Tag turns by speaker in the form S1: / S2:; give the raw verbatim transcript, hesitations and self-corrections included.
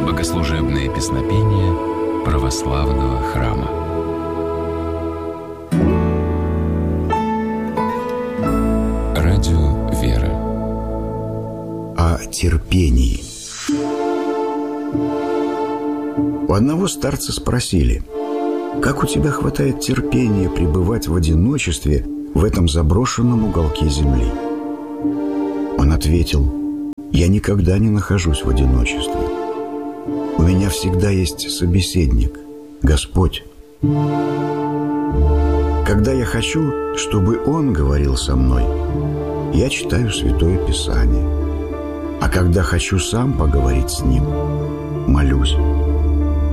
S1: Богослужебные песнопения православного храма. Радио «Вера».
S2: О терпении. У одного старца спросили: «Как у тебя хватает терпения пребывать в одиночестве в этом заброшенном уголке земли?» Он ответил: «Я никогда не нахожусь в одиночестве. У меня всегда есть собеседник, Господь. Когда я хочу, чтобы Он говорил со мной, я читаю Святое Писание. А когда хочу сам поговорить с Ним, молюсь.